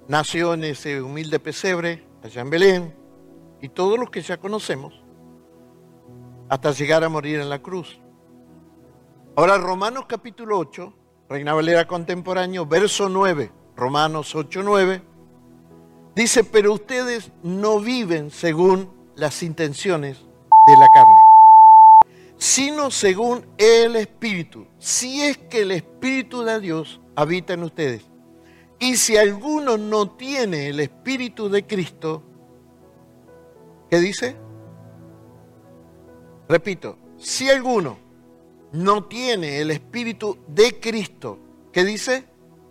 nació en ese humilde pesebre, allá en Belén, y todos los que ya conocemos, hasta llegar a morir en la cruz. Ahora, Romanos capítulo 8, Reina Valera contemporáneo, verso 9, Romanos 8, 9, dice, pero ustedes no viven según las intenciones de la carne, sino según el Espíritu, si es que el Espíritu de Dios habita en ustedes. Y si alguno no tiene el Espíritu de Cristo, ¿qué dice? Repito, si alguno no tiene el Espíritu de Cristo, ¿qué dice?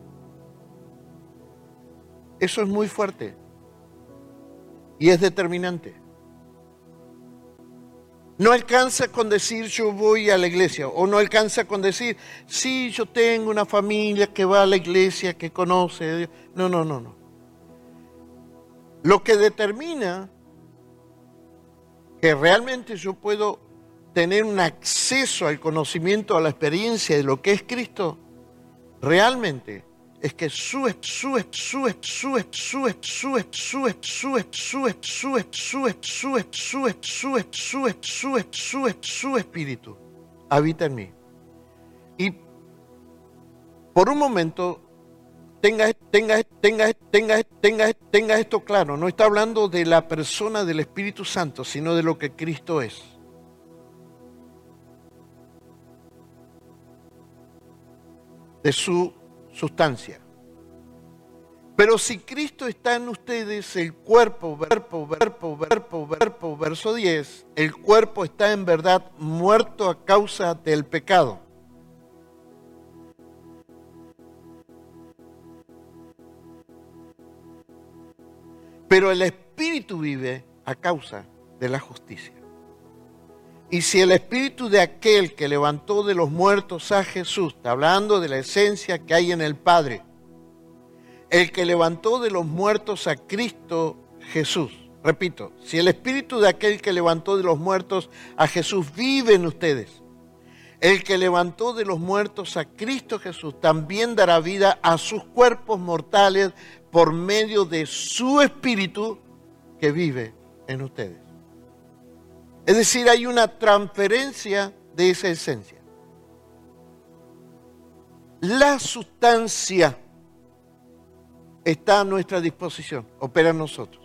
Eso es muy fuerte y es determinante. No alcanza con decir yo voy a la iglesia, o no alcanza con decir sí, yo tengo una familia que va a la iglesia, que conoce a Dios. No. Lo que determina que realmente yo puedo tener un acceso al conocimiento, a la experiencia de lo que es Cristo, realmente es que su espíritu habita en mí. Y por un momento tenga esto claro, no está hablando de la persona del Espíritu Santo, sino de lo que Cristo es. De su sustancia. Pero si Cristo está en ustedes, el cuerpo, verso 10, el cuerpo está en verdad muerto a causa del pecado. Pero el Espíritu vive a causa de la justicia. Y si el Espíritu de aquel que levantó de los muertos a Jesús, está hablando de la esencia que hay en el Padre, el que levantó de los muertos a Cristo Jesús, repito, si el Espíritu de aquel que levantó de los muertos a Jesús vive en ustedes, el que levantó de los muertos a Cristo Jesús también dará vida a sus cuerpos mortales por medio de su Espíritu que vive en ustedes. Es decir, hay una transferencia de esa esencia. La sustancia está a nuestra disposición, opera en nosotros.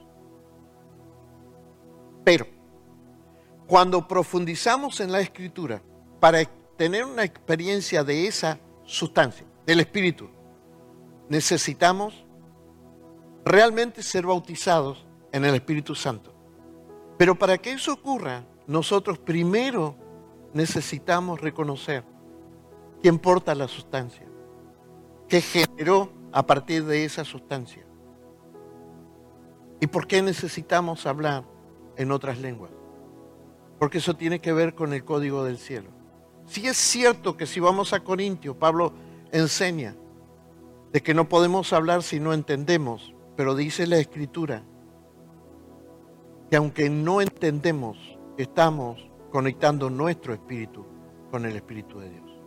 Pero, cuando profundizamos en la Escritura, para tener una experiencia de esa sustancia, del Espíritu, necesitamos realmente ser bautizados en el Espíritu Santo. Pero para que eso ocurra, nosotros primero necesitamos reconocer quién porta la sustancia, qué generó a partir de esa sustancia. ¿Y por qué necesitamos hablar en otras lenguas? Porque eso tiene que ver con el código del cielo. Sí es cierto que si vamos a Corintios, Pablo enseña de que no podemos hablar si no entendemos, pero dice la Escritura que aunque no entendemos, estamos conectando nuestro espíritu con el Espíritu de Dios.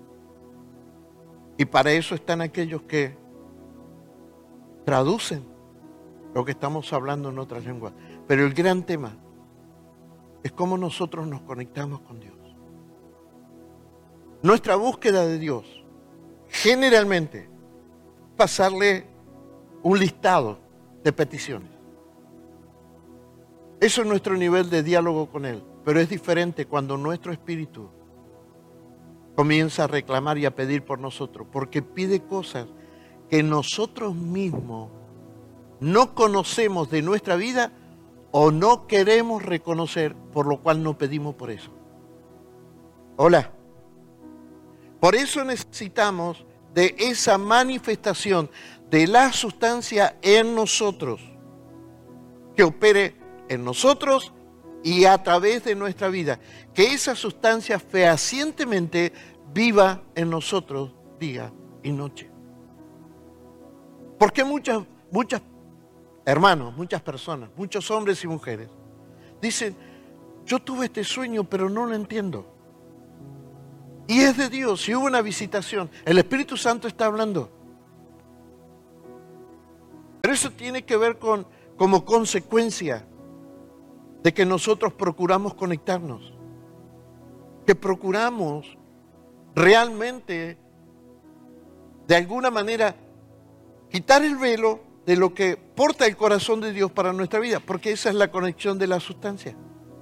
Y para eso están aquellos que traducen lo que estamos hablando en otras lenguas. Pero el gran tema es cómo nosotros nos conectamos con Dios. Nuestra búsqueda de Dios, generalmente, pasarle un listado de peticiones. Eso es nuestro nivel de diálogo con Él. Pero es diferente cuando nuestro espíritu comienza a reclamar y a pedir por nosotros, porque pide cosas que nosotros mismos no conocemos de nuestra vida o no queremos reconocer, por lo cual no pedimos por eso. Hola. Por eso necesitamos de esa manifestación de la sustancia en nosotros, que opere en nosotros y a través de nuestra vida, que esa sustancia fehacientemente viva en nosotros día y noche. Porque muchas hermanos, muchas personas, muchos hombres y mujeres dicen, yo tuve este sueño pero no lo entiendo. Y es de Dios, si hubo una visitación, el Espíritu Santo está hablando. Pero eso tiene que ver como consecuencia de que nosotros procuramos conectarnos, que procuramos realmente, de alguna manera, quitar el velo de lo que porta el corazón de Dios para nuestra vida, porque esa es la conexión de la sustancia.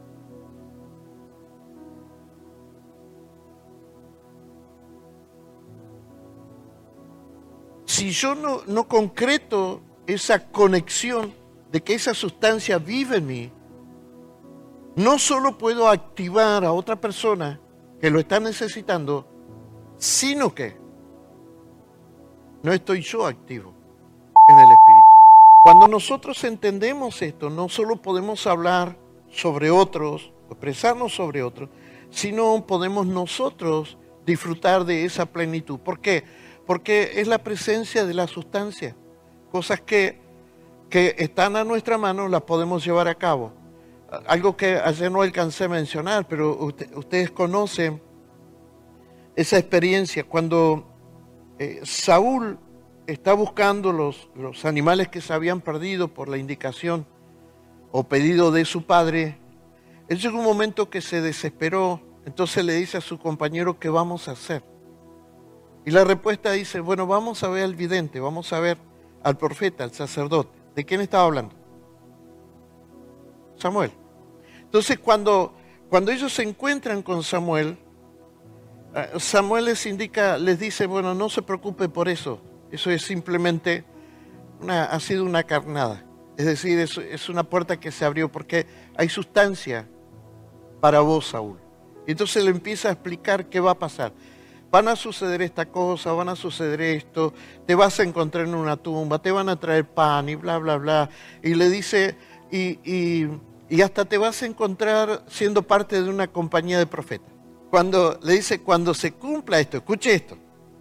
Si yo no concreto esa conexión de que esa sustancia vive en mí, no solo puedo activar a otra persona que lo está necesitando, sino que no estoy yo activo en el Espíritu. Cuando nosotros entendemos esto, no solo podemos hablar sobre otros, expresarnos sobre otros, sino podemos nosotros disfrutar de esa plenitud. ¿Por qué? Porque es la presencia de la sustancia. Cosas que están a nuestra mano las podemos llevar a cabo. Algo que ayer no alcancé a mencionar, pero ustedes conocen esa experiencia. Cuando Saúl está buscando los animales que se habían perdido por la indicación o pedido de su padre, él llegó un momento que se desesperó, entonces le dice a su compañero, ¿qué vamos a hacer? Y la respuesta dice, bueno, vamos a ver al vidente, vamos a ver al profeta, al sacerdote. ¿De quién estaba hablando? Samuel. Entonces cuando ellos se encuentran con Samuel, Samuel les dice, bueno, no se preocupe por eso. Eso es simplemente, ha sido una carnada. Es decir, es una puerta que se abrió porque hay sustancia para vos, Saúl. Y entonces le empieza a explicar qué va a pasar. Van a suceder esta cosa, van a suceder esto, te vas a encontrar en una tumba, te van a traer pan y bla, bla, bla. Y le dice, y hasta te vas a encontrar siendo parte de una compañía de profetas. Le dice, cuando se cumpla esto, escuche esto,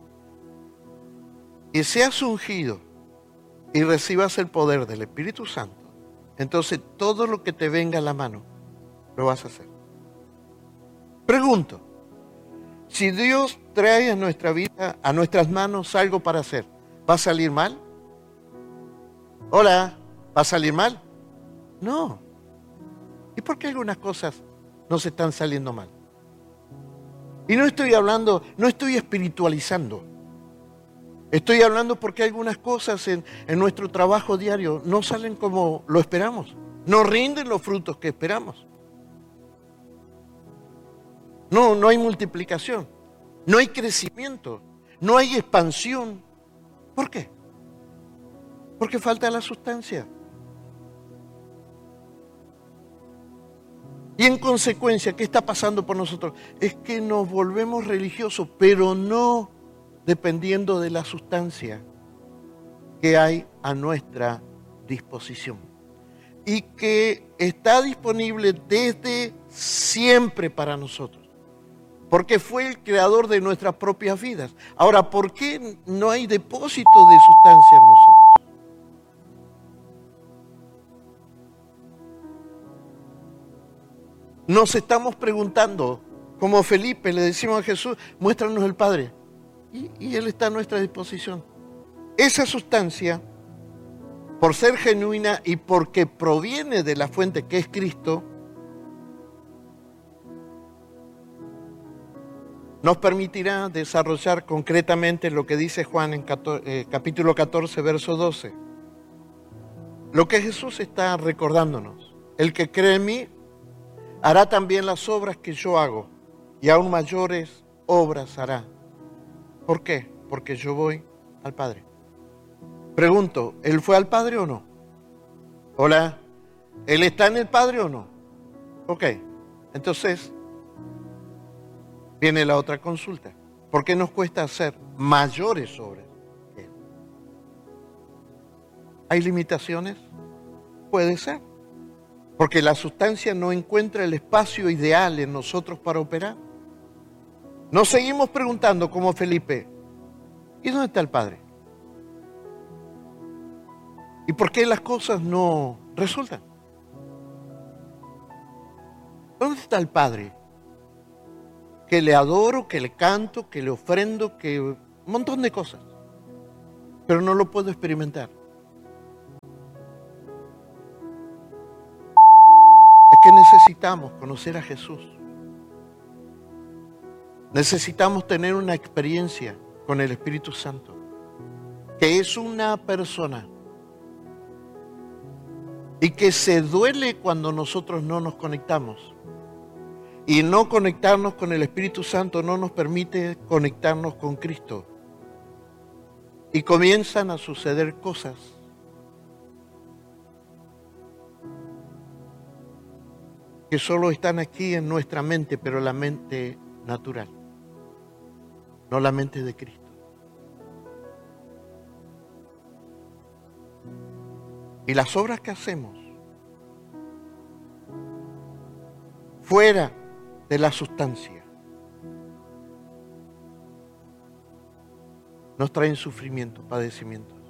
y seas ungido y recibas el poder del Espíritu Santo, entonces todo lo que te venga a la mano, lo vas a hacer. Pregunto, si Dios trae a nuestra vida, a nuestras manos algo para hacer, ¿va a salir mal? Hola, ¿va a salir mal? No. ¿Y por qué algunas cosas no se están saliendo mal? Y no estoy hablando, no estoy espiritualizando. Estoy hablando porque algunas cosas en nuestro trabajo diario no salen como lo esperamos. No rinden los frutos que esperamos. No hay multiplicación. No hay crecimiento. No hay expansión. ¿Por qué? Porque falta la sustancia. Y en consecuencia, ¿qué está pasando por nosotros? Es que nos volvemos religiosos, pero no dependiendo de la sustancia que hay a nuestra disposición. Y que está disponible desde siempre para nosotros. Porque fue el creador de nuestras propias vidas. Ahora, ¿por qué no hay depósito de sustancia en nosotros? Nos estamos preguntando, como Felipe, le decimos a Jesús, muéstranos el Padre. Y Él está a nuestra disposición. Esa sustancia, por ser genuina y porque proviene de la fuente que es Cristo, nos permitirá desarrollar concretamente lo que dice Juan en capítulo 14, verso 12. Lo que Jesús está recordándonos. El que cree en mí, hará también las obras que yo hago, y aún mayores obras hará. ¿Por qué? Porque yo voy al Padre. Pregunto, ¿Él fue al Padre o no? Hola, ¿Él está en el Padre o no? Ok, entonces viene la otra consulta. ¿Por qué nos cuesta hacer mayores obras? ¿Hay limitaciones? Puede ser. Porque la sustancia no encuentra el espacio ideal en nosotros para operar. Nos seguimos preguntando como Felipe, ¿y dónde está el Padre? ¿Y por qué las cosas no resultan? ¿Dónde está el Padre? Que le adoro, que le canto, que le ofrendo, que un montón de cosas. Pero no lo puedo experimentar. necesitamos conocer a Jesús. Necesitamos tener una experiencia con el Espíritu Santo, que es una persona y que se duele cuando nosotros no nos conectamos. Y no conectarnos con el Espíritu Santo no nos permite conectarnos con Cristo. Y comienzan a suceder cosas que solo están aquí en nuestra mente, pero la mente natural, no la mente de Cristo. Y las obras que hacemos fuera de la sustancia nos traen sufrimiento, padecimiento.